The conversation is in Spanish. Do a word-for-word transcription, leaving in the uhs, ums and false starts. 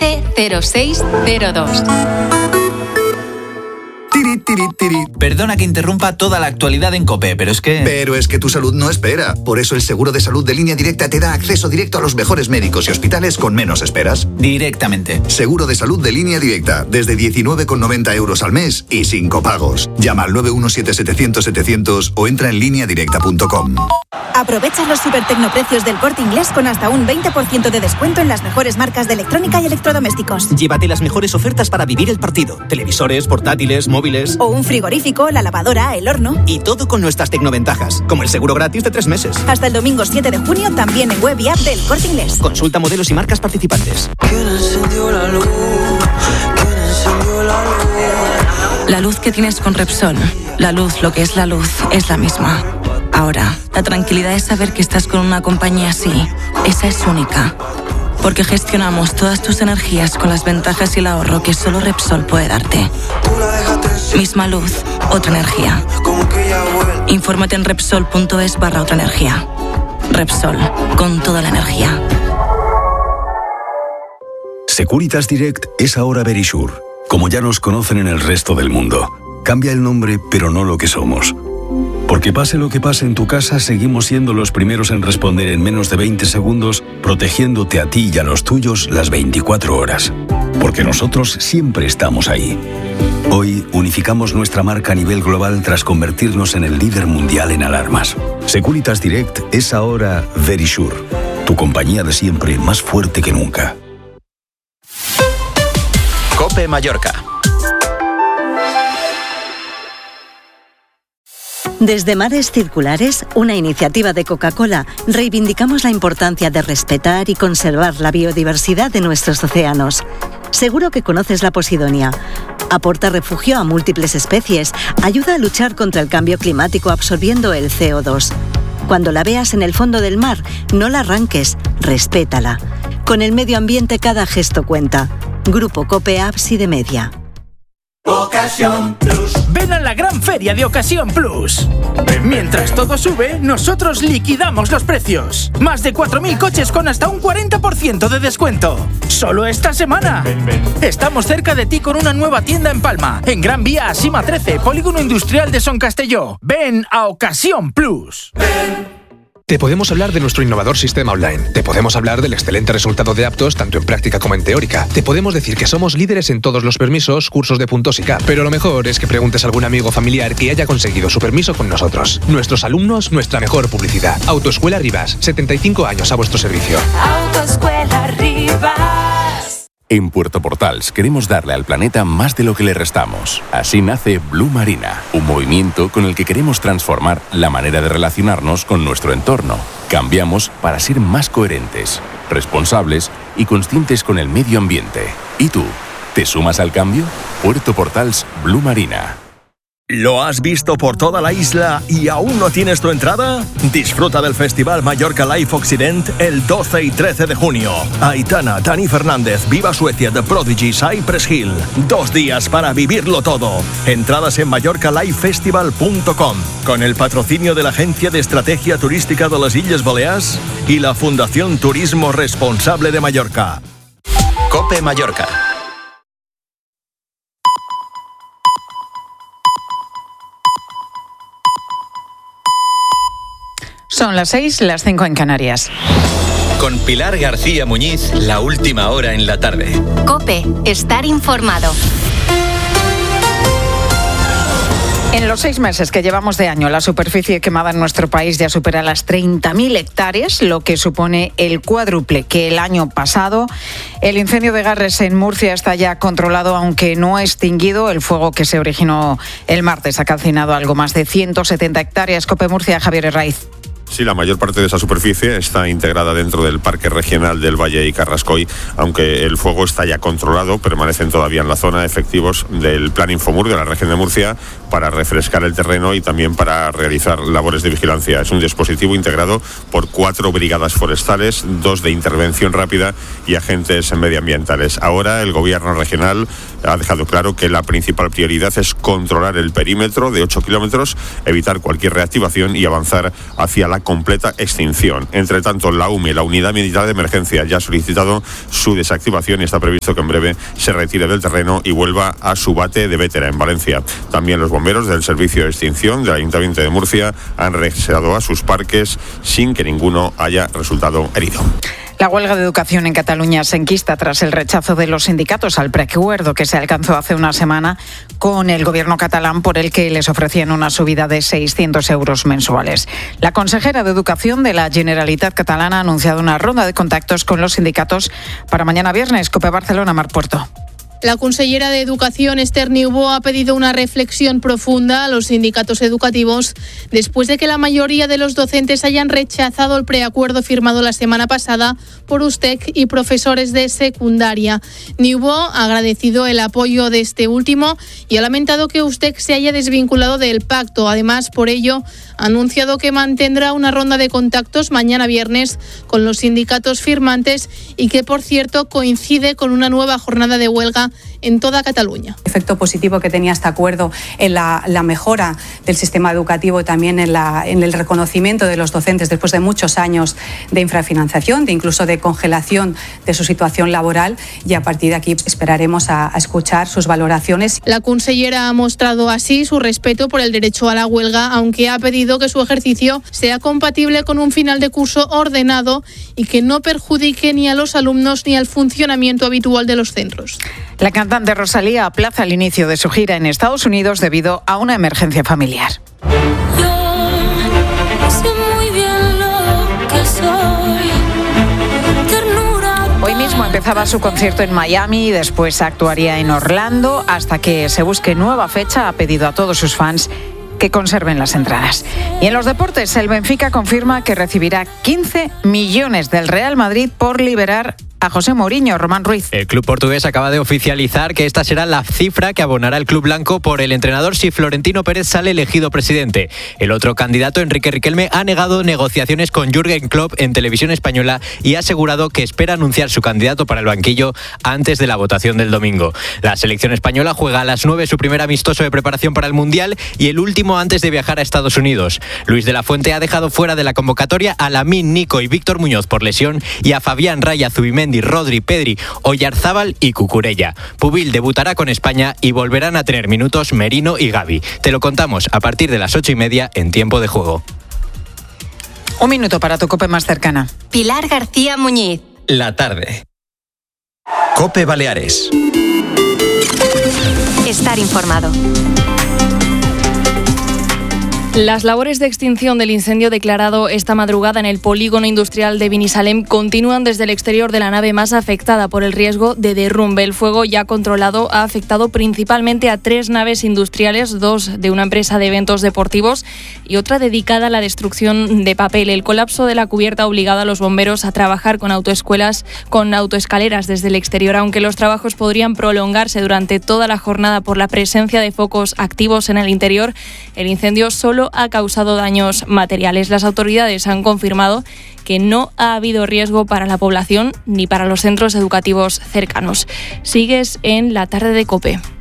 trece cero seis cero dos. Tiri, tiri, tiri. Perdona que interrumpa toda la actualidad en COPE, pero es que... Pero es que tu salud no espera. Por eso el seguro de salud de Línea Directa te da acceso directo a los mejores médicos y hospitales con menos esperas. Directamente. Seguro de salud de Línea Directa, desde diecinueve con noventa euros al mes y sin copagos. Llama al nueve uno siete setecientos setecientos o entra en línea directa punto com. Aprovecha los super tecnoprecios del Corte Inglés con hasta un veinte por ciento de descuento en las mejores marcas de electrónica y electrodomésticos. Llévate las mejores ofertas para vivir el partido. Televisores, portátiles, móviles... O un frigorífico, la lavadora, el horno... Y todo con nuestras tecnoventajas, como el seguro gratis de tres meses. Hasta el domingo siete de junio, también en web y app del Corte Inglés. Consulta modelos y marcas participantes. ¿Quién encendió la luz? ¿Quién encendió la luz? La luz que tienes con Repsol, la luz, lo que es la luz, es la misma. Ahora, la tranquilidad es saber que estás con una compañía así. Esa es única. Porque gestionamos todas tus energías con las ventajas y el ahorro que solo Repsol puede darte. Misma luz, otra energía. Infórmate en Repsol.es barra otra energía. Repsol, con toda la energía. Securitas Direct es ahora Verisure. Como ya nos conocen en el resto del mundo. Cambia el nombre, pero no lo que somos. Porque pase lo que pase en tu casa, seguimos siendo los primeros en responder en menos de veinte segundos, protegiéndote a ti y a los tuyos las veinticuatro horas. Porque nosotros siempre estamos ahí. Hoy unificamos nuestra marca a nivel global tras convertirnos en el líder mundial en alarmas. Securitas Direct es ahora Verisure, tu compañía de siempre más fuerte que nunca. COPE Mallorca. Desde Mares Circulares, una iniciativa de Coca-Cola, reivindicamos la importancia de respetar y conservar la biodiversidad de nuestros océanos. Seguro que conoces la posidonia. Aporta refugio a múltiples especies, ayuda a luchar contra el cambio climático absorbiendo el C O dos. Cuando la veas en el fondo del mar, no la arranques, respétala. Con el medio ambiente cada gesto cuenta. Grupo COPE Apps y de Media. Ocasión Plus. Ven a la gran feria de Ocasión Plus. Mientras todo sube, nosotros liquidamos los precios. Más de cuatro mil coches con hasta un cuarenta por ciento de descuento. Solo esta semana. Ven, ven. Estamos cerca de ti con una nueva tienda en Palma, en Gran Vía Asima trece, Polígono Industrial de Son Castelló. Ven a Ocasión Plus. Ven. Te podemos hablar de nuestro innovador sistema online. Te podemos hablar del excelente resultado de aptos, tanto en práctica como en teórica. Te podemos decir que somos líderes en todos los permisos, cursos de puntos y C A P. Pero lo mejor es que preguntes a algún amigo o familiar que haya conseguido su permiso con nosotros. Nuestros alumnos, nuestra mejor publicidad. Autoescuela Rivas, setenta y cinco años a vuestro servicio. Autoescuela Rivas. En Puerto Portals queremos darle al planeta más de lo que le restamos. Así nace Blue Marina, un movimiento con el que queremos transformar la manera de relacionarnos con nuestro entorno. Cambiamos para ser más coherentes, responsables y conscientes con el medio ambiente. ¿Y tú? ¿Te sumas al cambio? Puerto Portals Blue Marina. ¿Lo has visto por toda la isla y aún no tienes tu entrada? Disfruta del Festival Mallorca Live Occident el doce y trece de junio. Aitana, Dani Fernández, Viva Suecia, The Prodigy, Cypress Hill. Dos días para vivirlo todo. Entradas en mallorca live festival punto com. Con el patrocinio de la Agencia de Estrategia Turística de las Illes Balears y la Fundación Turismo Responsable de Mallorca. COPE Mallorca. Son las seis, las cinco en Canarias. Con Pilar García Muñiz, la última hora en la tarde. COPE, estar informado. En los seis meses que llevamos de año, la superficie quemada en nuestro país ya supera las treinta mil hectáreas, lo que supone el cuádruple que el año pasado. El incendio de Garres en Murcia está ya controlado, aunque no extinguido. El fuego que se originó el martes ha calcinado algo más de ciento setenta hectáreas. COPE Murcia, Javier Herraiz. Sí, la mayor parte de esa superficie está integrada dentro del Parque Regional del Valle y Carrascoy, aunque el fuego está ya controlado, permanecen todavía en la zona efectivos del Plan Infomur de la región de Murcia para refrescar el terreno y también para realizar labores de vigilancia. Es un dispositivo integrado por cuatro brigadas forestales, dos de intervención rápida y agentes medioambientales. Ahora el gobierno regional ha dejado claro que la principal prioridad es controlar el perímetro de ocho kilómetros, evitar cualquier reactivación y avanzar hacia la completa extinción. Entre tanto, la U M E, la Unidad Militar de Emergencia, ya ha solicitado su desactivación y está previsto que en breve se retire del terreno y vuelva a su bate de Vétera, en Valencia. También los bomberos del Servicio de Extinción del Ayuntamiento de Murcia han regresado a sus parques sin que ninguno haya resultado herido. La huelga de educación en Cataluña se enquista tras el rechazo de los sindicatos al preacuerdo que se alcanzó hace una semana con el gobierno catalán, por el que les ofrecían una subida de seiscientos euros mensuales. La consejera de Educación de la Generalitat Catalana ha anunciado una ronda de contactos con los sindicatos para mañana viernes. COPE Barcelona, Mar Puerto. La consellera de Educación, Esther Niubó, ha pedido una reflexión profunda a los sindicatos educativos después de que la mayoría de los docentes hayan rechazado el preacuerdo firmado la semana pasada por USTEC y profesores de secundaria. Niubó ha agradecido el apoyo de este último y ha lamentado que USTEC se haya desvinculado del pacto. Además, por ello, ha anunciado que mantendrá una ronda de contactos mañana viernes con los sindicatos firmantes y que, por cierto, coincide con una nueva jornada de huelga en toda Cataluña. El efecto positivo que tenía este acuerdo en la, la mejora del sistema educativo y también en, la, en el reconocimiento de los docentes después de muchos años de infrafinanciación, de incluso de congelación de su situación laboral, y a partir de aquí esperaremos a, a escuchar sus valoraciones. La consellera ha mostrado así su respeto por el derecho a la huelga, aunque ha pedido que su ejercicio sea compatible con un final de curso ordenado y que no perjudique ni a los alumnos ni al funcionamiento habitual de los centros. La cantante Rosalía aplaza el inicio de su gira en Estados Unidos debido a una emergencia familiar. Hoy mismo empezaba su concierto en Miami y después actuaría en Orlando. Hasta que se busque nueva fecha, ha pedido a todos sus fans que conserven las entradas. Y en los deportes, el Benfica confirma que recibirá quince millones del Real Madrid por liberar a José Mourinho. Román Ruiz. El club portugués acaba de oficializar que esta será la cifra que abonará el club blanco por el entrenador si Florentino Pérez sale elegido presidente. El otro candidato, Enrique Riquelme, ha negado negociaciones con Jürgen Klopp en televisión española y ha asegurado que espera anunciar su candidato para el banquillo antes de la votación del domingo. La selección española juega a las nueve su primer amistoso de preparación para el Mundial y el último antes de viajar a Estados Unidos. Luis de la Fuente ha dejado fuera de la convocatoria a Lamine, Nico y Víctor Muñoz por lesión y a Fabián, Raya, Zubimendi, Rodri, Pedri, Oyarzábal y Cucurella. Pubil debutará con España y volverán a tener minutos Merino y Gavi. Te lo contamos a partir de las ocho y media en Tiempo de Juego. Un minuto para tu COPE más cercana. Pilar García Muñiz. La tarde. COPE Baleares. Estar informado. Las labores de extinción del incendio declarado esta madrugada en el polígono industrial de Binissalem continúan desde el exterior de la nave más afectada por el riesgo de derrumbe. El fuego ya controlado ha afectado principalmente a tres naves industriales, dos de una empresa de eventos deportivos y otra dedicada a la destrucción de papel. El colapso de la cubierta ha obligado a los bomberos a trabajar con autoescuelas, con autoescaleras desde el exterior, aunque los trabajos podrían prolongarse durante toda la jornada por la presencia de focos activos en el interior. El incendio solo ha causado daños materiales. Las autoridades han confirmado que no ha habido riesgo para la población ni para los centros educativos cercanos. Sigues en La Tarde de COPE.